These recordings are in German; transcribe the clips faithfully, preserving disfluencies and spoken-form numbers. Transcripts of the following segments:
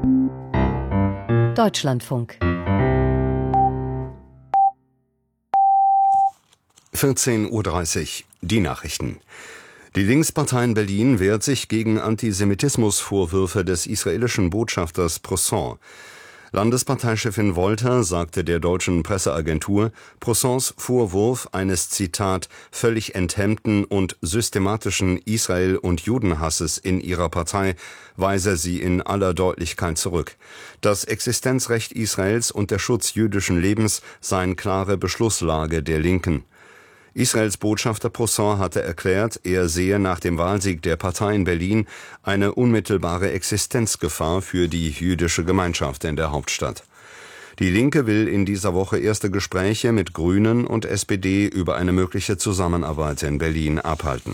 Deutschlandfunk. vierzehn Uhr dreißig. Die Nachrichten. Die Linkspartei in Berlin wehrt sich gegen Antisemitismusvorwürfe des israelischen Botschafters Prosson. Landesparteichefin Wolter sagte der deutschen Presseagentur, Prossons Vorwurf eines, Zitat, völlig enthemmten und systematischen Israel- und Judenhasses in ihrer Partei weise sie in aller Deutlichkeit zurück. Das Existenzrecht Israels und der Schutz jüdischen Lebens seien klare Beschlusslage der Linken. Israels Botschafter Prosson hatte erklärt, er sehe nach dem Wahlsieg der Partei in Berlin eine unmittelbare Existenzgefahr für die jüdische Gemeinschaft in der Hauptstadt. Die Linke will in dieser Woche erste Gespräche mit Grünen und S P D über eine mögliche Zusammenarbeit in Berlin abhalten.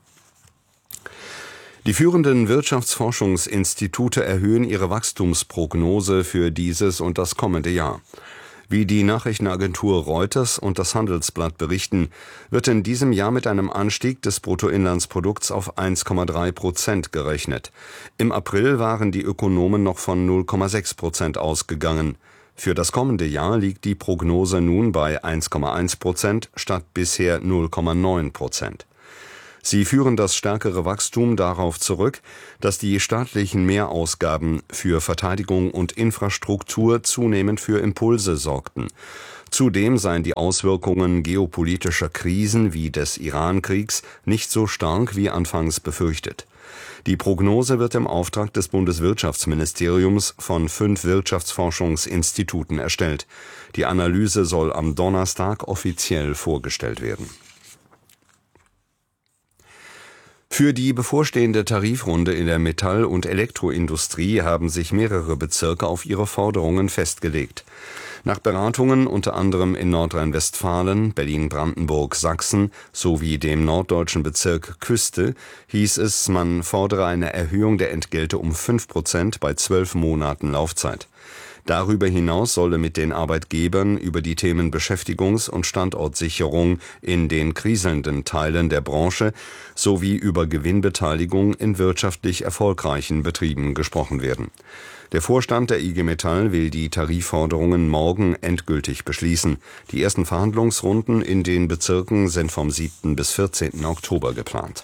Die führenden Wirtschaftsforschungsinstitute erhöhen ihre Wachstumsprognose für dieses und das kommende Jahr. Wie die Nachrichtenagentur Reuters und das Handelsblatt berichten, wird in diesem Jahr mit einem Anstieg des Bruttoinlandsprodukts auf eins Komma drei Prozent gerechnet. Im April waren die Ökonomen noch von null Komma sechs Prozent ausgegangen. Für das kommende Jahr liegt die Prognose nun bei eins Komma eins Prozent statt bisher null Komma neun Prozent. Sie führen das stärkere Wachstum darauf zurück, dass die staatlichen Mehrausgaben für Verteidigung und Infrastruktur zunehmend für Impulse sorgten. Zudem seien die Auswirkungen geopolitischer Krisen wie des Iran-Kriegs nicht so stark wie anfangs befürchtet. Die Prognose wird im Auftrag des Bundeswirtschaftsministeriums von fünf Wirtschaftsforschungsinstituten erstellt. Die Analyse soll am Donnerstag offiziell vorgestellt werden. Für die bevorstehende Tarifrunde in der Metall- und Elektroindustrie haben sich mehrere Bezirke auf ihre Forderungen festgelegt. Nach Beratungen unter anderem in Nordrhein-Westfalen, Berlin-Brandenburg, Sachsen sowie dem norddeutschen Bezirk Küste hieß es, man fordere eine Erhöhung der Entgelte um fünf Prozent bei zwölf Monaten Laufzeit. Darüber hinaus solle mit den Arbeitgebern über die Themen Beschäftigungs- und Standortsicherung in den kriselnden Teilen der Branche sowie über Gewinnbeteiligung in wirtschaftlich erfolgreichen Betrieben gesprochen werden. Der Vorstand der I G Metall will die Tarifforderungen morgen endgültig beschließen. Die ersten Verhandlungsrunden in den Bezirken sind vom siebten bis vierzehnten Oktober geplant.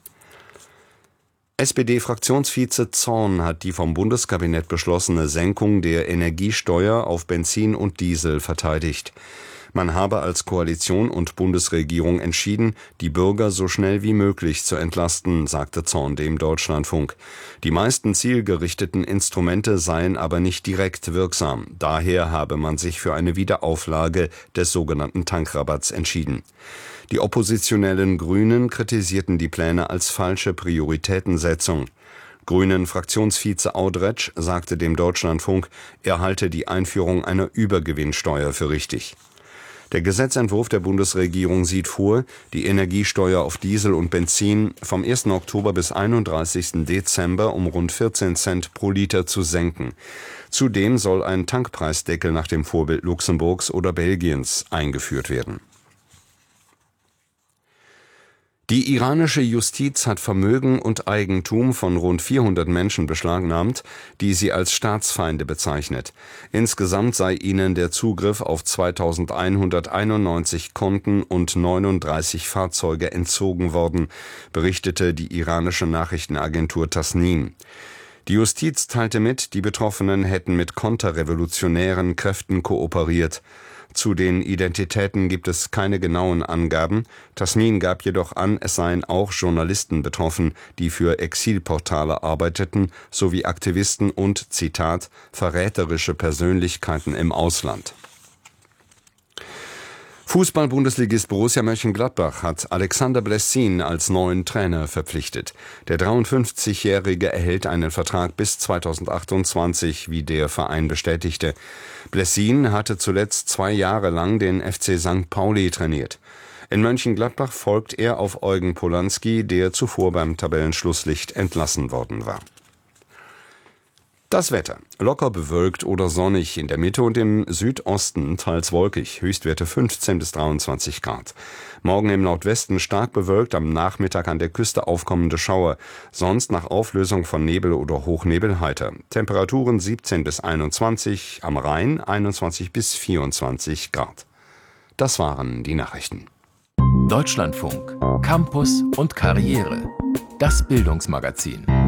S P D-Fraktionsvize Zorn hat die vom Bundeskabinett beschlossene Senkung der Energiesteuer auf Benzin und Diesel verteidigt. Man habe als Koalition und Bundesregierung entschieden, die Bürger so schnell wie möglich zu entlasten, sagte Zorn dem Deutschlandfunk. Die meisten zielgerichteten Instrumente seien aber nicht direkt wirksam. Daher habe man sich für eine Wiederauflage des sogenannten Tankrabatts entschieden. Die oppositionellen Grünen kritisierten die Pläne als falsche Prioritätensetzung. Grünen-Fraktionsvize Audretsch sagte dem Deutschlandfunk, er halte die Einführung einer Übergewinnsteuer für richtig. Der Gesetzentwurf der Bundesregierung sieht vor, die Energiesteuer auf Diesel und Benzin vom ersten Oktober bis einunddreißigsten Dezember um rund vierzehn Cent pro Liter zu senken. Zudem soll ein Tankpreisdeckel nach dem Vorbild Luxemburgs oder Belgiens eingeführt werden. Die iranische Justiz hat Vermögen und Eigentum von rund vierhundert Menschen beschlagnahmt, die sie als Staatsfeinde bezeichnet. Insgesamt sei ihnen der Zugriff auf zweitausendeinhunderteinundneunzig Konten und neununddreißig Fahrzeuge entzogen worden, berichtete die iranische Nachrichtenagentur Tasnim. Die Justiz teilte mit, die Betroffenen hätten mit konterrevolutionären Kräften kooperiert. Zu den Identitäten gibt es keine genauen Angaben. Tasnim gab jedoch an, es seien auch Journalisten betroffen, die für Exilportale arbeiteten, sowie Aktivisten und, Zitat, verräterische Persönlichkeiten im Ausland. Fußball-Bundesligist Borussia Mönchengladbach hat Alexander Blessin als neuen Trainer verpflichtet. Der dreiundfünfzigjährige erhält einen Vertrag bis zweitausendachtundzwanzig, wie der Verein bestätigte. Blessin hatte zuletzt zwei Jahre lang den F C Sankt Pauli trainiert. In Mönchengladbach folgt er auf Eugen Polanski, der zuvor beim Tabellenschlusslicht entlassen worden war. Das Wetter. Locker bewölkt oder sonnig, in der Mitte und im Südosten teils wolkig, Höchstwerte fünfzehn bis dreiundzwanzig Grad. Morgen im Nordwesten stark bewölkt, am Nachmittag an der Küste aufkommende Schauer, sonst nach Auflösung von Nebel oder Hochnebel heiter. Temperaturen siebzehn bis einundzwanzig, am Rhein einundzwanzig bis vierundzwanzig Grad. Das waren die Nachrichten. Deutschlandfunk, Campus und Karriere. Das Bildungsmagazin.